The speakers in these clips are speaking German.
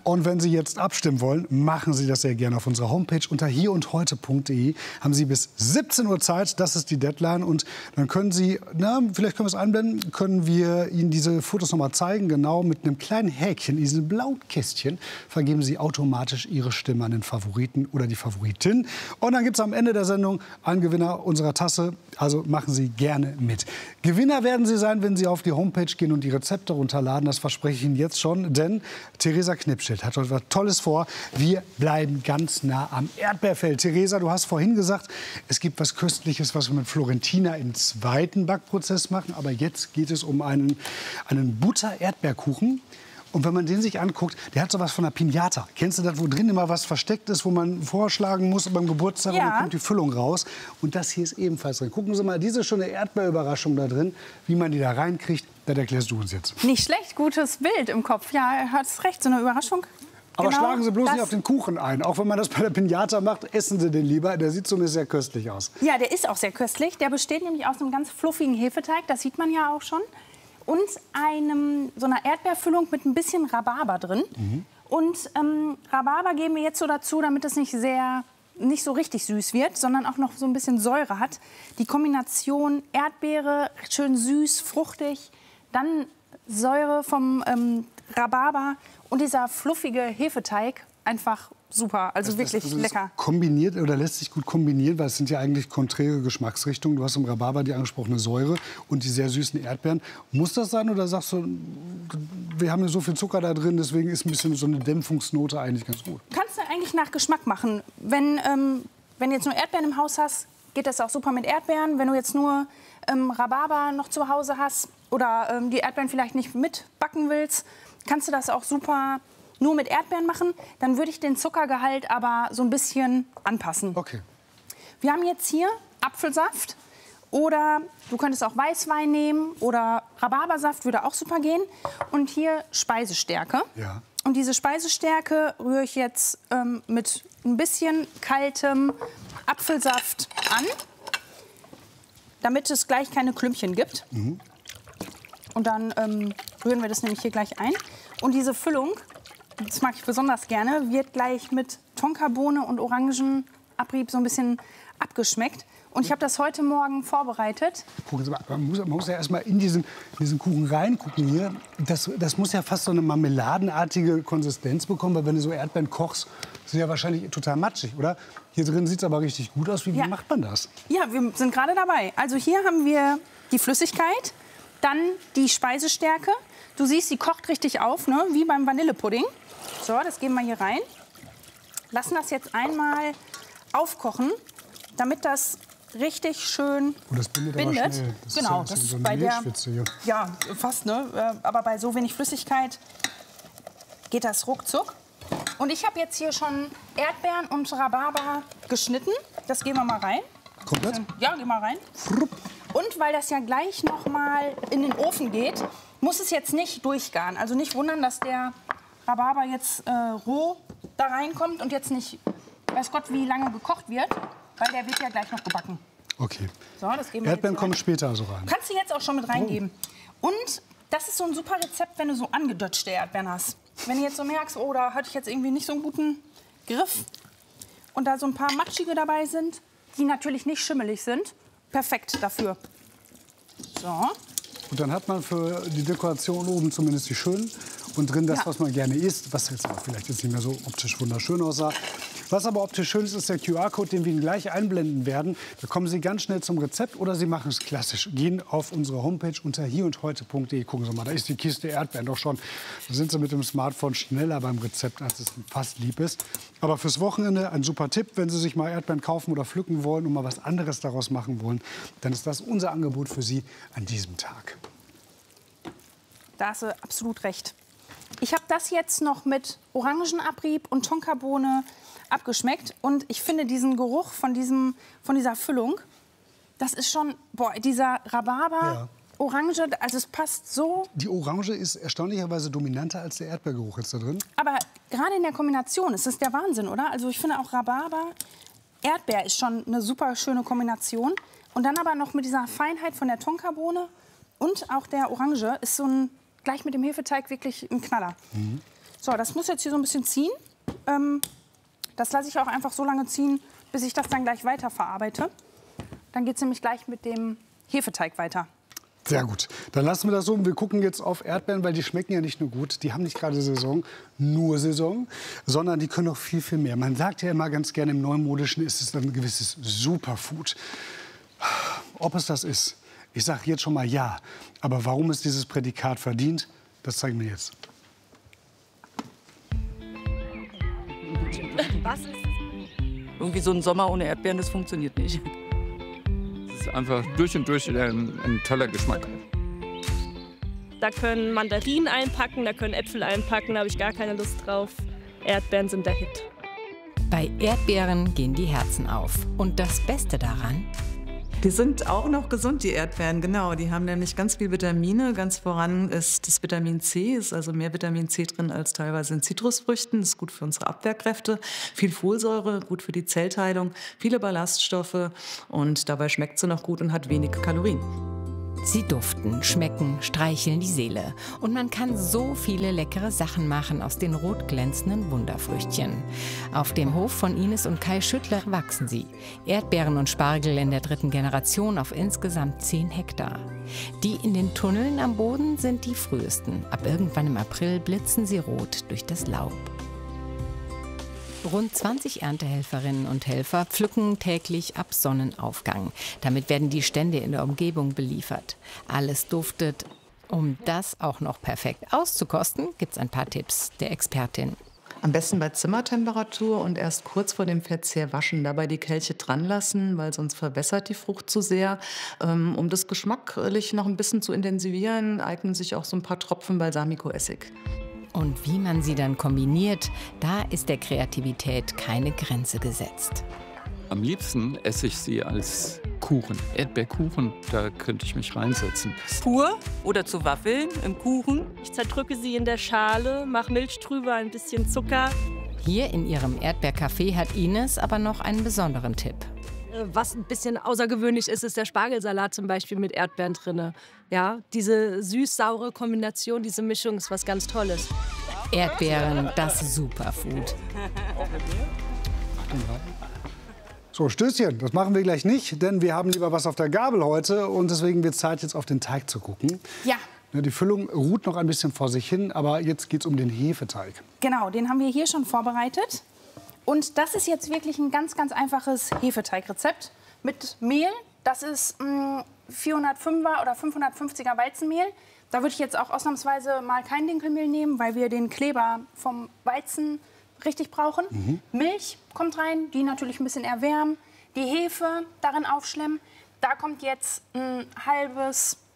Und wenn Sie jetzt abstimmen wollen, machen Sie das sehr gerne auf unserer Homepage unter hierundheute.de. Haben Sie bis 17 Uhr Zeit, das ist die Deadline. Und dann können Sie, vielleicht können wir es einblenden, können wir Ihnen diese Fotos noch mal zeigen. Genau mit einem kleinen Häkchen, diesem blauen Kästchen, vergeben Sie automatisch Ihre Stimme an den Favoriten oder die Favoritin. Und dann gibt es am Ende der Sendung einen Gewinner unserer Tasse. Also machen Sie gerne mit. Gewinner werden Sie sein, wenn Sie auf die Homepage gehen und die Rezepte runterladen. Das verspreche ich Ihnen jetzt schon, denn Theresa Knipschild hat heute was Tolles vor. Wir bleiben ganz nah am Erdbeerfeld. Theresa, du hast vorhin gesagt, es gibt was Köstliches, was wir mit Florentina im zweiten Backprozess machen. Aber jetzt geht es um einen Butter-Erdbeerkuchen. Und wenn man den sich anguckt, der hat sowas von einer Piñata. Kennst du das, wo drin immer was versteckt ist, wo man vorschlagen muss beim Geburtstag und dann kommt die Füllung raus. Und das hier ist ebenfalls drin. Gucken Sie mal, diese schöne Erdbeerüberraschung da drin, wie man die da reinkriegt, das erklärst du uns jetzt. Nicht schlecht, gutes Bild im Kopf. Ja, er hat recht, so eine Überraschung. Aber genau, schlagen Sie bloß nicht auf den Kuchen ein. Auch wenn man das bei der Piñata macht, essen Sie den lieber. Der sieht zumindest sehr köstlich aus. Ja, der ist auch sehr köstlich. Der besteht nämlich aus einem ganz fluffigen Hefeteig, das sieht man ja auch schon. Und so einer Erdbeerfüllung mit ein bisschen Rhabarber drin. Und Rhabarber geben wir jetzt so dazu, damit es nicht so richtig süß wird, sondern auch noch so ein bisschen Säure hat. Die Kombination Erdbeere, schön süß, fruchtig, dann Säure vom Rhabarber und dieser fluffige Hefeteig, einfach super, also wirklich lecker. Kombiniert oder lässt sich gut kombinieren, weil es sind ja eigentlich konträre Geschmacksrichtungen. Du hast im Rhabarber die angesprochene Säure und die sehr süßen Erdbeeren. Muss das sein oder sagst du, wir haben ja so viel Zucker da drin, deswegen ist ein bisschen so eine Dämpfungsnote eigentlich ganz gut? Kannst du eigentlich nach Geschmack machen. Wenn du jetzt nur Erdbeeren im Haus hast, geht das auch super mit Erdbeeren. Wenn du jetzt nur Rhabarber noch zu Hause hast oder die Erdbeeren vielleicht nicht mitbacken willst, kannst du das auch super nur mit Erdbeeren machen, dann würde ich den Zuckergehalt aber so ein bisschen anpassen. Okay. Wir haben jetzt hier Apfelsaft oder du könntest auch Weißwein nehmen oder Rhabarbersaft würde auch super gehen. Und hier Speisestärke. Ja. Und diese Speisestärke rühre ich jetzt mit ein bisschen kaltem Apfelsaft an, damit es gleich keine Klümpchen gibt. Und dann rühren wir das nämlich hier gleich ein. Und diese Füllung, das mag ich besonders gerne, wird gleich mit Tonkabohne und Orangenabrieb so ein bisschen abgeschmeckt. Und ich habe das heute Morgen vorbereitet. Man muss ja erst mal in diesen Kuchen reingucken hier. Das muss ja fast so eine marmeladenartige Konsistenz bekommen, weil wenn du so Erdbeeren kochst, sind ja wahrscheinlich total matschig, oder? Hier drin sieht es aber richtig gut aus. Wie macht man das? Ja, wir sind gerade dabei. Also hier haben wir die Flüssigkeit, dann die Speisestärke. Du siehst, die kocht richtig auf, ne? Wie beim Vanillepudding. So, das geben wir hier rein. Lassen das jetzt einmal aufkochen, damit das richtig schön das bindet. bindet. Schnell. Das genau, ist ja das so ist bei der hier. ja fast, ne? Aber bei so wenig Flüssigkeit geht das ruckzuck. Und ich habe jetzt hier schon Erdbeeren und Rhabarber geschnitten. Das geben wir mal rein. Komplett? Ja, geh mal rein. Und weil das ja gleich noch mal in den Ofen geht, muss es jetzt nicht durchgaren. Also nicht wundern, dass der Rhabarber jetzt roh da reinkommt und jetzt nicht, weiß Gott, wie lange gekocht wird, weil der wird ja gleich noch gebacken. Okay. So, das geben wir Erdbeeren jetzt kommen später so rein. Kannst du jetzt auch schon mit reingeben. Und das ist so ein super Rezept, wenn du so angedötschte Erdbeeren hast. Wenn du jetzt so merkst, oh, da hatte ich jetzt irgendwie nicht so einen guten Griff und da so ein paar matschige dabei sind, die natürlich nicht schimmelig sind, perfekt dafür. So. Und dann hat man für die Dekoration oben zumindest die schönen und drin das, was man gerne isst, was jetzt auch vielleicht jetzt nicht mehr so optisch wunderschön aussah. Was aber optisch schön ist, ist der QR-Code, den wir Ihnen gleich einblenden werden. Da kommen Sie ganz schnell zum Rezept oder Sie machen es klassisch. Gehen auf unsere Homepage unter hierundheute.de. Gucken Sie mal, da ist die Kiste Erdbeeren doch schon. Da sind Sie mit dem Smartphone schneller beim Rezept, als es fast lieb ist. Aber fürs Wochenende ein super Tipp, wenn Sie sich mal Erdbeeren kaufen oder pflücken wollen und mal was anderes daraus machen wollen, dann ist das unser Angebot für Sie an diesem Tag. Da hast du absolut recht. Ich habe das jetzt noch mit Orangenabrieb und Tonkabohne abgeschmeckt. Und ich finde diesen Geruch von dieser Füllung, das ist schon, boah, dieser Rhabarber, Orange, also es passt so. Die Orange ist erstaunlicherweise dominanter als der Erdbeergeruch jetzt da drin. Aber gerade in der Kombination ist das der Wahnsinn, oder? Also ich finde auch Rhabarber, Erdbeer ist schon eine super schöne Kombination. Und dann aber noch mit dieser Feinheit von der Tonkabohne und auch der Orange ist so ein, gleich mit dem Hefeteig wirklich ein Knaller. So, das muss jetzt hier so ein bisschen ziehen. Das lasse ich auch einfach so lange ziehen, bis ich das dann gleich weiterverarbeite. Dann geht es nämlich gleich mit dem Hefeteig weiter. Sehr gut. Dann lassen wir das so. Und wir gucken jetzt auf Erdbeeren, weil die schmecken ja nicht nur gut. Die haben nicht gerade Saison, nur Saison, sondern die können noch viel, viel mehr. Man sagt ja immer ganz gerne, im Neumodischen ist es ein gewisses Superfood. Ob es das ist, ich sage jetzt schon mal ja. Aber warum es dieses Prädikat verdient, das zeigen wir jetzt. Was ist das? Irgendwie so ein Sommer ohne Erdbeeren, das funktioniert nicht. Es ist einfach durch und durch ein toller Geschmack. Da können Mandarinen einpacken, da können Äpfel einpacken, da habe ich gar keine Lust drauf. Erdbeeren sind der Hit. Bei Erdbeeren gehen die Herzen auf. Und das Beste daran? Die sind auch noch gesund, die Erdbeeren, genau. Die haben nämlich ganz viel Vitamine. Ganz voran ist das Vitamin C, ist also mehr Vitamin C drin als teilweise in Zitrusfrüchten. Das ist gut für unsere Abwehrkräfte. Viel Folsäure, gut für die Zellteilung, viele Ballaststoffe und dabei schmeckt sie noch gut und hat wenig Kalorien. Sie duften, schmecken, streicheln die Seele. Und man kann so viele leckere Sachen machen aus den rot glänzenden Wunderfrüchtchen. Auf dem Hof von Ines und Kai Schüttler wachsen sie. Erdbeeren und Spargel in der 3. Generation auf insgesamt 10 Hektar. Die in den Tunneln am Boden sind die frühesten. Ab irgendwann im April blitzen sie rot durch das Laub. Rund 20 Erntehelferinnen und Helfer pflücken täglich ab Sonnenaufgang. Damit werden die Stände in der Umgebung beliefert. Alles duftet. Um das auch noch perfekt auszukosten, gibt es ein paar Tipps der Expertin. Am besten bei Zimmertemperatur und erst kurz vor dem Verzehr waschen. Dabei die Kelche dran lassen, weil sonst verwässert die Frucht zu sehr. Um das geschmacklich noch ein bisschen zu intensivieren, eignen sich auch so ein paar Tropfen Balsamico-Essig. Und wie man sie dann kombiniert, da ist der Kreativität keine Grenze gesetzt. Am liebsten esse ich sie als Kuchen, Erdbeerkuchen. Da könnte ich mich reinsetzen. Pur oder zu Waffeln im Kuchen. Ich zerdrücke sie in der Schale, mache Milch drüber, ein bisschen Zucker. Hier in ihrem Erdbeercafé hat Ines aber noch einen besonderen Tipp. Was ein bisschen außergewöhnlich ist, ist der Spargelsalat zum Beispiel mit Erdbeeren drin. Ja, diese süß-saure Kombination, diese Mischung ist was ganz Tolles. Erdbeeren, das Superfood. So, Stößchen, das machen wir gleich nicht, denn wir haben lieber was auf der Gabel heute. Und deswegen wird es Zeit, jetzt auf den Teig zu gucken. Ja. Die Füllung ruht noch ein bisschen vor sich hin, aber jetzt geht es um den Hefeteig. Genau, den haben wir hier schon vorbereitet. Und das ist jetzt wirklich ein ganz, ganz einfaches Hefeteigrezept mit Mehl. Das ist 405er oder 550er Weizenmehl. Da würde ich jetzt auch ausnahmsweise mal kein Dinkelmehl nehmen, weil wir den Kleber vom Weizen richtig brauchen. Milch kommt rein, die natürlich ein bisschen erwärmen. Die Hefe darin aufschlemmen. Da kommt jetzt ein halber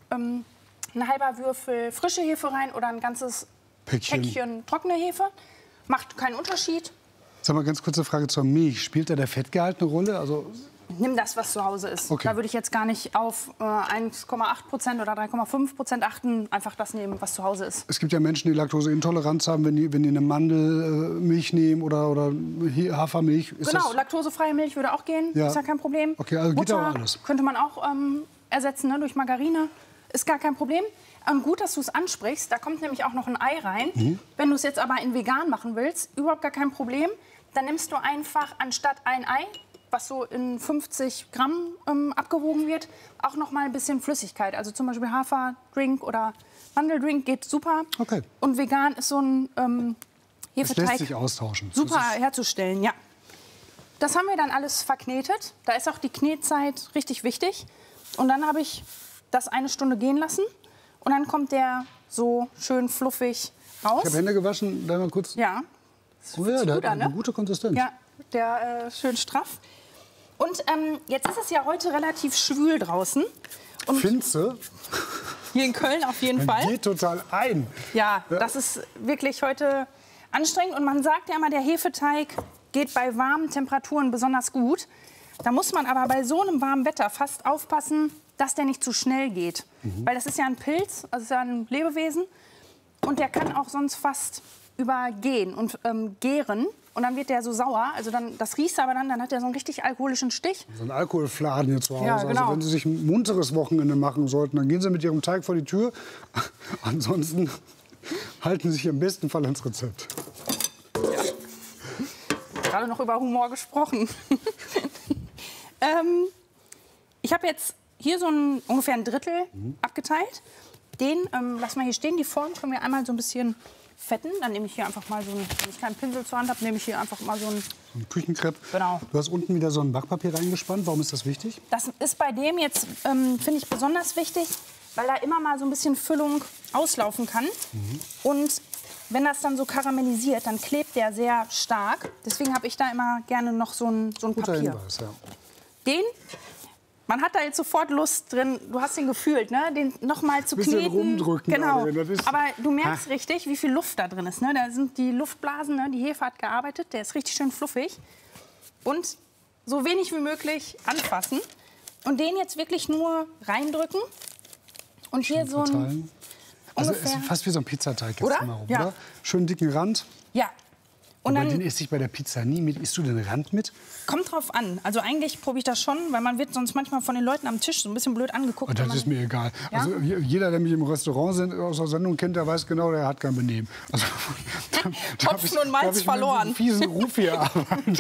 Würfel frische Hefe rein oder ein ganzes Päckchen trockene Hefe. Macht keinen Unterschied. Sag mal, ganz kurze Frage zur Milch. Spielt da der Fettgehalt eine Rolle? Also nimm das, was zu Hause ist. Okay. Da würde ich jetzt gar nicht auf 1,8% oder 3,5% achten. Einfach das nehmen, was zu Hause ist. es gibt ja Menschen, die Laktoseintoleranz haben, wenn die eine Mandelmilch nehmen oder Hafermilch. Ist Genau, das laktosefreie Milch würde auch gehen. Ja. Ist ja kein Problem. Okay, also geht Butter aber alles. könnte man auch ersetzen, ne, durch Margarine. Ist gar kein Problem. Gut, dass du es ansprichst. Da kommt nämlich auch noch ein Ei rein. Wenn du es jetzt aber in vegan machen willst, überhaupt gar kein Problem. Dann nimmst du einfach anstatt ein Ei, was so in 50 Gramm abgewogen wird, auch noch mal ein bisschen Flüssigkeit. Also zum Beispiel Haferdrink oder Mandeldrink geht super. Okay. Und vegan ist so ein Das lässt Hefeteig sich austauschen. super Das ist- herzustellen, ja. Das haben wir dann alles verknetet. Da ist auch die Knetzeit richtig wichtig. Und dann habe ich das 1 Stunde gehen lassen. Und dann kommt der so schön fluffig raus. Ich habe Hände gewaschen, da mal kurz. Ja. Oh ja, der gut hat an, eine ne? gute Konsistenz. Ja, der schön straff. Und jetzt ist es ja heute relativ schwül draußen. Und Finze, hier in Köln auf jeden man Fall. geht total ein. Ja, das ist wirklich heute anstrengend. Und man sagt ja immer, der Hefeteig geht bei warmen Temperaturen besonders gut. Da muss man aber bei so einem warmen Wetter fast aufpassen, dass der nicht zu schnell geht. Weil das ist ja ein Pilz, also ist ja ein Lebewesen. Und der kann auch sonst fast übergehen und gären. Und dann wird der so sauer. Also dann, das riecht aber dann hat der so einen richtig alkoholischen Stich. So ein Alkoholfladen hier zu Hause. Ja, genau. Also wenn Sie sich ein munteres Wochenende machen sollten, dann gehen Sie mit Ihrem Teig vor die Tür. Ansonsten halten Sie sich im besten Fall ans Rezept. gerade noch über Humor gesprochen. Ich habe jetzt hier so ungefähr ein Drittel abgeteilt. Den lassen wir hier stehen. Die Form können wir einmal so ein bisschen fetten. Dann nehme ich hier einfach mal so einen, wenn ich keinen Pinsel zur Hand habe, nehme ich hier einfach mal so einen Küchenkrepp. Genau. Du hast unten wieder so ein Backpapier reingespannt. Warum ist das wichtig? Das ist bei dem jetzt, finde ich, besonders wichtig, weil da immer mal so ein bisschen Füllung auslaufen kann. Und wenn das dann so karamellisiert, dann klebt der sehr stark. Deswegen habe ich da immer gerne noch so ein Guter Papier. Hinweis, ja. Den, man hat da jetzt sofort Lust drin, du hast den gefühlt, ne? Den noch mal zu Bisschen kneten. rumdrücken, Genau. aber das ist- Aber du merkst richtig, wie viel Luft da drin ist. Ne? Da sind die Luftblasen, ne? Die Hefe hat gearbeitet, der ist richtig schön fluffig. Und so wenig wie möglich anfassen. Und den jetzt wirklich nur reindrücken. Und hier so ein Verteilen. Also es ungefähr... ist fast wie so ein Pizzateig jetzt Oder? drumherum, Ja. oder? Schön dicken Rand. Ja. Und Aber den dann esse ich bei der Pizza nie mit. Isst du den Rand mit? kommt drauf an. Also eigentlich probiere ich das schon, weil man wird sonst manchmal von den Leuten am Tisch so ein bisschen blöd angeguckt. Und wenn das man- ist mir egal. Ja? Also jeder, der mich im Restaurant aus der Sendung kennt, der weiß genau, der hat kein Benehmen. Also, Hopfen und Malz verloren. Einen fiesen Ruf hier arbeiten.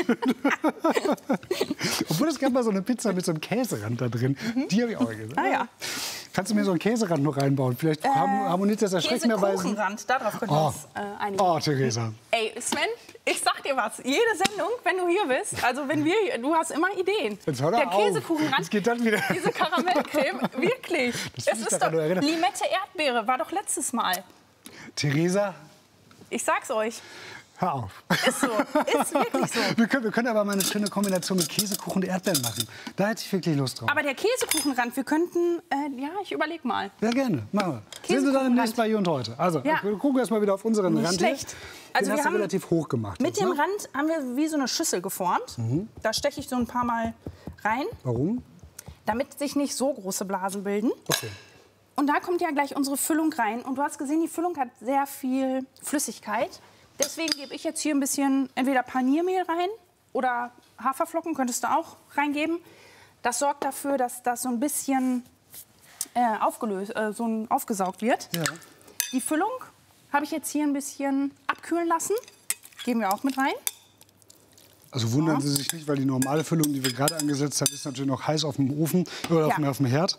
Obwohl es gab mal so eine Pizza mit so einem Käserand da drin. Die habe ich auch gegessen. Ah ja. Kannst du mir so einen Käserand noch reinbauen? Vielleicht harmoniert das erschreckenderweise. Käsekuchenrand, darauf können wir uns einigen. Oh, Theresa. Ey, Sven, ich sag dir was. Jede Sendung, wenn du hier bist, also wenn wir hier, du hast immer Ideen. Jetzt hör doch Der auf. Käsekuchenrand, Jetzt geht das wieder. diese Karamellcreme, wirklich. Das Es will ich ist daran doch, erinnern. Limette Erdbeere war doch letztes Mal. Theresa, Ich sag's euch. hör auf. Ist so, ist wirklich so. Wir können aber mal eine schöne Kombination mit Käsekuchen und Erdbeeren machen. Da hätte ich wirklich Lust drauf. Aber der Käsekuchenrand, wir könnten, ja, ich überleg mal. Ja, gerne. Machen wir. Sehen Sie dann demnächst bei Hier und Heute. Also, Ja. wir gucken erst mal wieder auf unseren Nicht Rand. schlecht. Hier. Also Den wir hast du haben relativ hoch gemacht. Mit jetzt, dem ne? Rand haben wir wie so eine Schüssel geformt. Da steche ich so ein paar Mal rein, Warum? damit sich nicht so große Blasen bilden. Okay. Und da kommt ja gleich unsere Füllung rein. Und du hast gesehen, die Füllung hat sehr viel Flüssigkeit. Deswegen gebe ich jetzt hier ein bisschen entweder Paniermehl rein oder Haferflocken könntest du auch reingeben. Das sorgt dafür, dass das so ein bisschen aufgesaugt wird. Ja. Die Füllung habe ich jetzt hier ein bisschen abkühlen lassen. Geben wir auch mit rein. Also wundern Sie sich nicht, weil die normale Füllung, die wir gerade angesetzt haben, ist natürlich noch heiß auf dem Ofen oder Ja. auf dem Herd.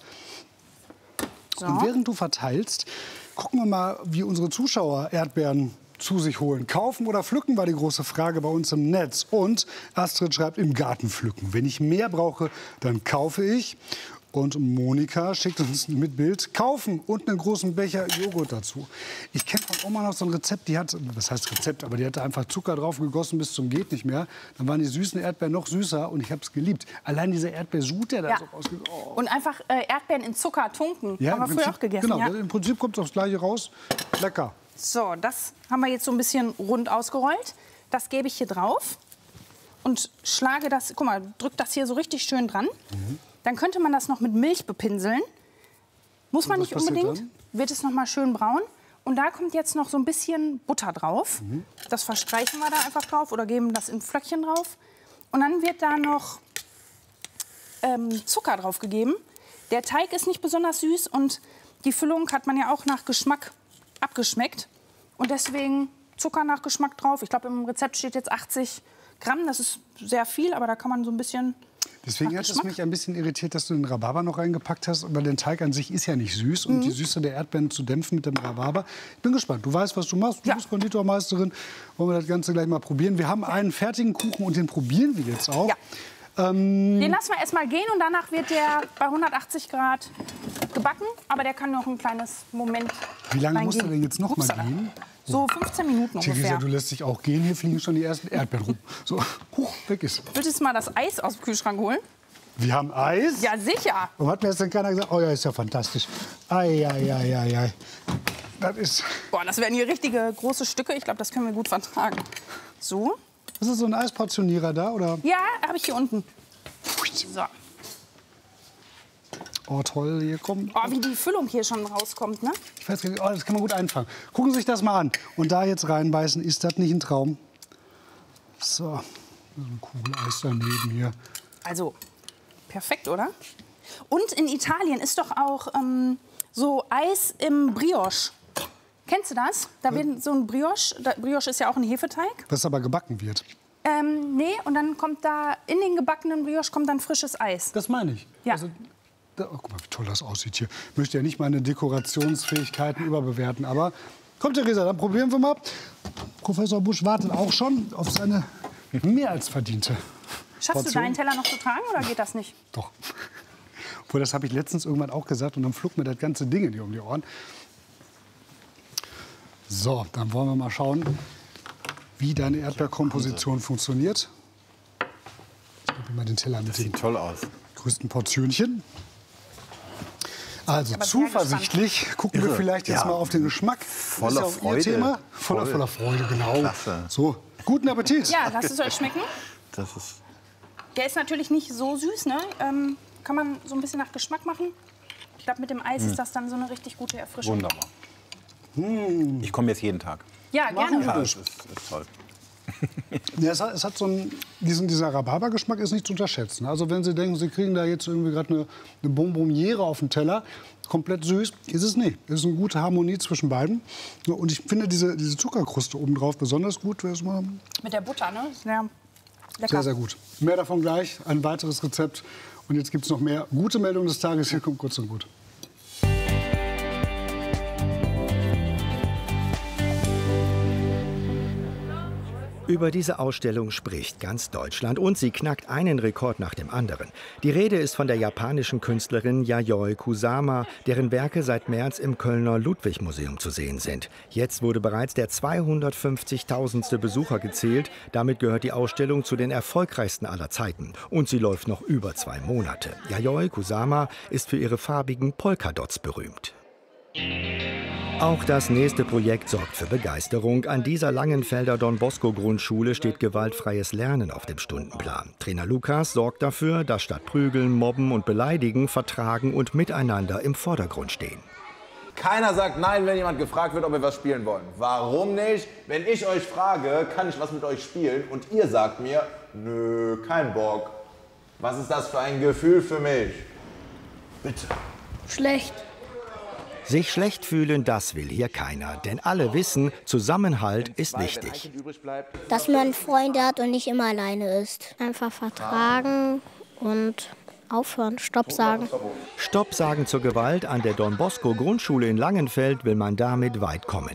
So. Und während du verteilst, gucken wir mal, wie unsere Zuschauer Erdbeeren zu sich holen. Kaufen oder pflücken war die große Frage bei uns im Netz. Und Astrid schreibt, im Garten pflücken. Wenn ich mehr brauche, dann kaufe ich. Und Monika schickt uns mit Bild kaufen und einen großen Becher Joghurt dazu. Ich kenne von Oma noch so ein Rezept, die hat, was heißt Rezept, aber die hatte einfach Zucker drauf gegossen bis zum geht nicht mehr. Dann waren die süßen Erdbeeren noch süßer und ich habe es geliebt. Allein dieser Erdbeersud, der da Ja. so rausgeht. Oh. Und einfach Erdbeeren in Zucker tunken. Ja, haben wir im früher Prinzip- auch gegessen. Genau, Ja. im Prinzip kommt aufs Gleiche raus. Lecker. So, das haben wir jetzt so ein bisschen rund ausgerollt. Das gebe ich hier drauf und schlage das, guck mal, drück das hier so richtig schön dran. Dann könnte man das noch mit Milch bepinseln. Muss man was nicht passiert unbedingt. dann? Wird es noch mal schön braun. Und da kommt jetzt noch so ein bisschen Butter drauf. Das verstreichen wir da einfach drauf oder geben das in Flöckchen drauf. Und dann wird da noch Zucker drauf gegeben. Der Teig ist nicht besonders süß und die Füllung hat man ja auch nach Geschmack abgeschmeckt. Und deswegen Zucker nach Geschmack drauf. Ich glaube, im Rezept steht jetzt 80 Gramm. Das ist sehr viel, aber da kann man so ein bisschen... Deswegen nach hat es Geschmack. mich ein bisschen irritiert, dass du den Rhabarber noch reingepackt hast, weil der Teig an sich ist ja nicht süß. Und die Süße der Erdbeeren zu dämpfen mit dem Rhabarber. Ich bin gespannt. Du weißt, was du machst. Du Ja. bist Konditormeisterin. Wollen wir das Ganze gleich mal probieren. Wir haben einen fertigen Kuchen und den probieren wir jetzt auch. Ja. Den lassen wir erst mal gehen und danach wird der bei 180 Grad gebacken. Aber der kann noch ein kleines Moment Wie lange muss der reingehen. denn jetzt noch mal Upsala. gehen? So 15 Minuten Theresa, ungefähr. du lässt dich auch gehen. Hier fliegen schon die ersten Erdbeeren rum. So, weg ist. Willst du mal das Eis aus dem Kühlschrank holen? Wir haben Eis. Ja, sicher. Warum hat mir das denn keiner gesagt? Oh ja, ist ja fantastisch. Ei, ei, ei, ei, ei. Das ist... Boah, das werden hier richtige große Stücke. Ich glaube, das können wir gut vertragen. So. Ist das so ein Eisportionierer da, oder? Ja, habe ich hier unten. So. Oh, toll, hier kommt... Oh, wie die Füllung hier schon rauskommt, ne? Ich weiß gar nicht, oh, das kann man gut einfangen. Gucken Sie sich das mal an. Und da jetzt reinbeißen, ist das nicht ein Traum? So, so eine Kugel Eis daneben hier. Also, perfekt, oder? Und in Italien ist doch auch so Eis im Brioche. Kennst du das? Da wird so ein Brioche, Brioche ist ja auch ein Hefeteig. Was aber gebacken wird. Nee, und dann kommt da in den gebackenen Brioche kommt dann frisches Eis. Das meine ich. Ja. Also, guck mal, wie toll das aussieht hier. Ich möchte ja nicht meine Dekorationsfähigkeiten überbewerten, aber kommt, Theresa, dann probieren wir mal. Professor Busch wartet auch schon auf seine mehr als verdiente Schaffst du deinen Teller noch zu tragen oder geht das nicht? Doch. Obwohl, das habe ich letztens irgendwann auch gesagt und dann flog mir das ganze Ding hier um die Ohren. So, dann wollen wir mal schauen, wie deine Erdbeerkomposition funktioniert. Ich gebe mal den Teller mit den toll aus. größten Portionchen. Also Aber zuversichtlich gucken wir vielleicht jetzt mal auf den Geschmack. Voller Das ist ja auch Freude. Ihr Thema. Voller Freude, genau. Klasse. So, guten Appetit. Ja, lasst es euch schmecken. Das ist Der ist natürlich nicht so süß, ne? Kann man so ein bisschen nach Geschmack machen. Ich glaube, mit dem Eis ist das dann so eine richtig gute Erfrischung. wunderbar. Ich komme jetzt jeden Tag. Ja, gerne. Ja, das ist toll. Ja, es hat so einen, dieser Rhabarbergeschmack ist nicht zu unterschätzen. Also wenn Sie denken, Sie kriegen da jetzt irgendwie gerade eine Bonbonniere auf dem Teller, komplett süß, ist es nicht. Es ist eine gute Harmonie zwischen beiden. Und ich finde diese Zuckerkruste obendrauf besonders gut. Mit der Butter, ne? Sehr lecker. Sehr, sehr gut. Mehr davon gleich, ein weiteres Rezept. Und jetzt gibt es noch mehr gute Meldungen des Tages. Hier kommt kurz und gut. Über diese Ausstellung spricht ganz Deutschland und sie knackt einen Rekord nach dem anderen. Die Rede ist von der japanischen Künstlerin Yayoi Kusama, deren Werke seit März im Kölner Ludwig-Museum zu sehen sind. Jetzt wurde bereits der 250.000. Besucher gezählt. Damit gehört die Ausstellung zu den erfolgreichsten aller Zeiten. Und sie läuft noch über 2 Monate. Yayoi Kusama ist für ihre farbigen Polkadots berühmt. Auch das nächste Projekt sorgt für Begeisterung. An dieser Langenfelder Don-Bosco-Grundschule steht gewaltfreies Lernen auf dem Stundenplan. Trainer Lukas sorgt dafür, dass statt Prügeln, Mobben und Beleidigen Vertragen und Miteinander im Vordergrund stehen. Keiner sagt nein, wenn jemand gefragt wird, ob wir was spielen wollen. Warum nicht? Wenn ich euch frage, kann ich was mit euch spielen und ihr sagt mir, nö, kein Bock. Was ist das für ein Gefühl für mich? Bitte. Schlecht. Sich schlecht fühlen, das will hier keiner. Denn alle wissen, Zusammenhalt ist wichtig. Dass man Freunde hat und nicht immer alleine ist. Einfach vertragen und aufhören, Stopp sagen. Stopp sagen zur Gewalt. An der Don-Bosco-Grundschule in Langenfeld will man damit weit kommen.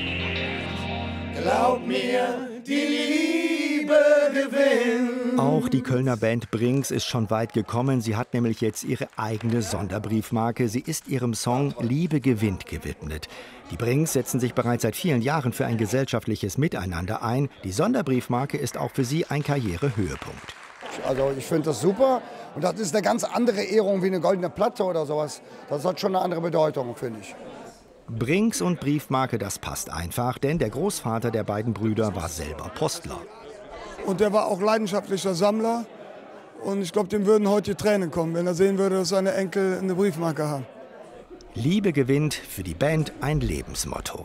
Glaub mir, die Liebe gewinnt. Auch die Kölner Band Brinks ist schon weit gekommen. Sie hat nämlich jetzt ihre eigene Sonderbriefmarke. Sie ist ihrem Song Liebe gewinnt gewidmet. Die Brinks setzen sich bereits seit vielen Jahren für ein gesellschaftliches Miteinander ein. Die Sonderbriefmarke ist auch für sie ein Karrierehöhepunkt. Also ich finde das super und das ist eine ganz andere Ehrung wie eine goldene Platte oder sowas. Das hat schon eine andere Bedeutung, finde ich. Brinks und Briefmarke, das passt einfach, denn der Großvater der beiden Brüder war selber Postler. Und der war auch leidenschaftlicher Sammler. Und ich glaube, dem würden heute die Tränen kommen, wenn er sehen würde, dass seine Enkel eine Briefmarke haben. Liebe gewinnt, für die Band ein Lebensmotto.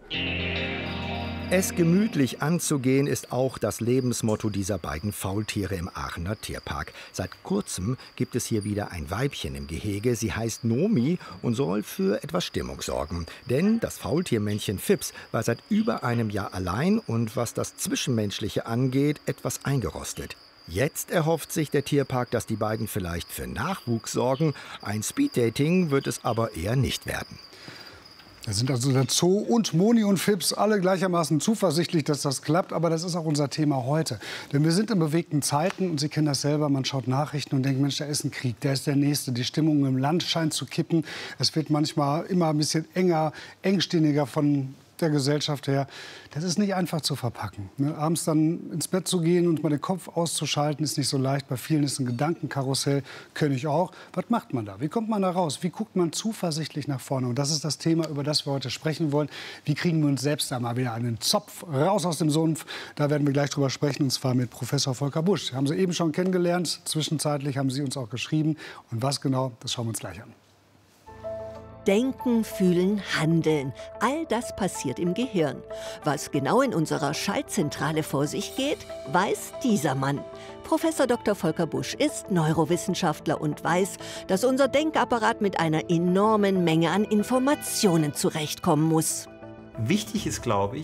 Es gemütlich anzugehen ist auch das Lebensmotto dieser beiden Faultiere im Aachener Tierpark. Seit kurzem gibt es hier wieder ein Weibchen im Gehege. Sie heißt Nomi und soll für etwas Stimmung sorgen. Denn das Faultiermännchen Fips war seit über einem Jahr allein und was das Zwischenmenschliche angeht, etwas eingerostet. Jetzt erhofft sich der Tierpark, dass die beiden vielleicht für Nachwuchs sorgen. Ein Speeddating wird es aber eher nicht werden. Da sind also der Zoo und Moni und Fips alle gleichermaßen zuversichtlich, dass das klappt. Aber das ist auch unser Thema heute. Denn wir sind in bewegten Zeiten und Sie kennen das selber. Man schaut Nachrichten und denkt, Mensch, da ist ein Krieg, der ist der nächste. Die Stimmung im Land scheint zu kippen. Es wird manchmal immer ein bisschen enger, engstirniger von der Gesellschaft her. Das ist nicht einfach zu verpacken. Ne? Abends dann ins Bett zu gehen und mal den Kopf auszuschalten, ist nicht so leicht. Bei vielen ist ein Gedankenkarussell, kenne ich auch. Was macht man da? Wie kommt man da raus? Wie guckt man zuversichtlich nach vorne? Und das ist das Thema, über das wir heute sprechen wollen. Wie kriegen wir uns selbst da mal wieder einen Zopf raus aus dem Sumpf? Da werden wir gleich drüber sprechen, und zwar mit Professor Volker Busch. Haben Sie eben schon kennengelernt. Zwischenzeitlich haben Sie uns auch geschrieben. Und was genau, das schauen wir uns gleich an. Denken, fühlen, handeln. All das passiert im Gehirn. Was genau in unserer Schaltzentrale vor sich geht, weiß dieser Mann. Professor Dr. Volker Busch ist Neurowissenschaftler und weiß, dass unser Denkapparat mit einer enormen Menge an Informationen zurechtkommen muss. Wichtig ist, glaube ich,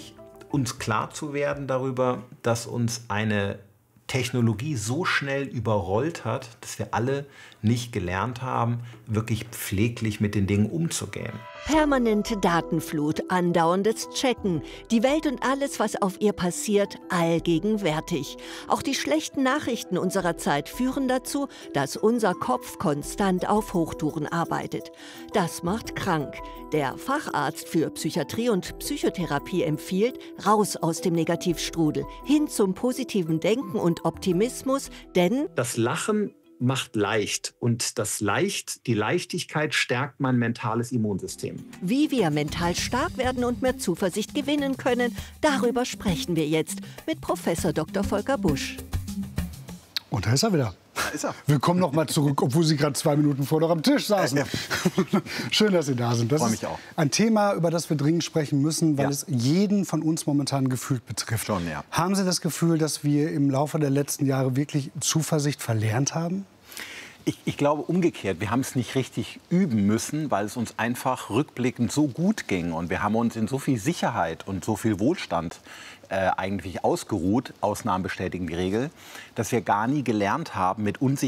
uns klar zu werden darüber, dass uns eine Technologie so schnell überrollt hat, dass wir alle nicht gelernt haben, wirklich pfleglich mit den Dingen umzugehen. Permanente Datenflut, andauerndes Checken, die Welt und alles, was auf ihr passiert, allgegenwärtig. Auch die schlechten Nachrichten unserer Zeit führen dazu, dass unser Kopf konstant auf Hochtouren arbeitet. Das macht krank. Der Facharzt für Psychiatrie und Psychotherapie empfiehlt, raus aus dem Negativstrudel, hin zum positiven Denken und Optimismus, denn das Lachen macht leicht und die Leichtigkeit stärkt mein mentales Immunsystem. Wie wir mental stark werden und mehr Zuversicht gewinnen können, darüber sprechen wir jetzt mit Professor Dr. Volker Busch. Und da ist er wieder. Da ist er. Willkommen noch mal zurück, obwohl Sie gerade 2 Minuten vor noch am Tisch saßen. Schön, dass Sie da sind. Das ist ein Thema, über das wir dringend sprechen müssen, weil es jeden von uns momentan gefühlt betrifft. Schon, ja. Haben Sie das Gefühl, dass wir im Laufe der letzten Jahre wirklich Zuversicht verlernt haben? Ich glaube umgekehrt, wir haben es nicht richtig üben müssen, weil es uns einfach rückblickend so gut ging. Und wir haben uns in so viel Sicherheit und so viel Wohlstand eigentlich ausgeruht, Ausnahmen bestätigen die Regel, dass wir gar nie gelernt haben, mit Unsicherheit